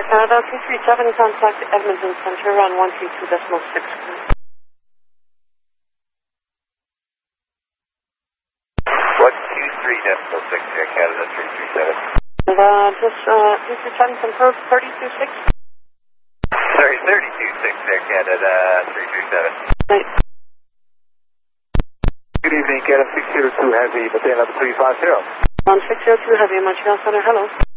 Canada 237, contact Edmonton Center on 122.6. 123.6 here, Canada 337. Just 237, confirm 32.6. Sorry, 32.6 there, Canada 337. Right. Good evening, Canada 602 Heavy, Battalion 350. On 602 Heavy, Montreal Center, hello.